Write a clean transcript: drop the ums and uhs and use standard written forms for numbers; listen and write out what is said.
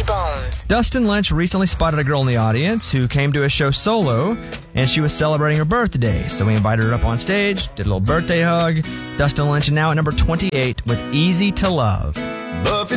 Bones. Dustin Lynch recently spotted a girl in the audience who came to his show solo, and she was celebrating her birthday. So we invited her up on stage, did a little birthday hug. Dustin Lynch now at number 28 with Easy to Love.